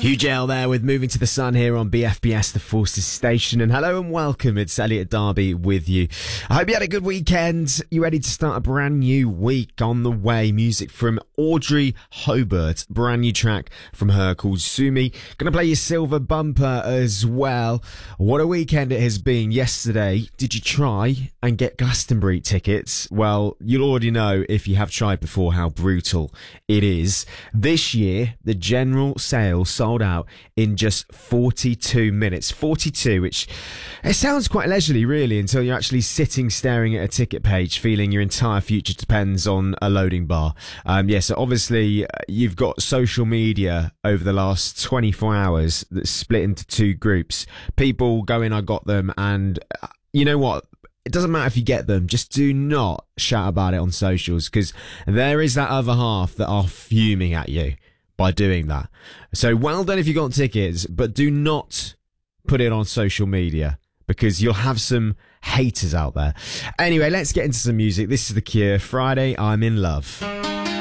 Hugh Jail there with Moving to the Sun here on BFBS, the Forces Station. And hello and welcome. It's Elliot Darby with you. I hope you had a good weekend. You ready to start a brand new week on the way? Music from Audrey Hobart. Brand new track from her called Sumi. Gonna play your silver bumper as well. What a weekend it has been. Yesterday, did you try and get Glastonbury tickets? Well, you'll already know if you have tried before how brutal it is. This year, the general sale sold out in just 42 minutes. 42, which it sounds quite leisurely really until you're actually sitting staring at a ticket page feeling your entire future depends on a loading bar. So obviously you've got social media over the last 24 hours that's split into two groups. People going, I got them, and you know what? It doesn't matter if you get them, just do not shout about it on socials, because there is that other half that are fuming at you by doing that. So well done if you got tickets, but do not put it on social media because you'll have some haters out there. Anyway, let's get into some music. This is The Cure, Friday, I'm in Love.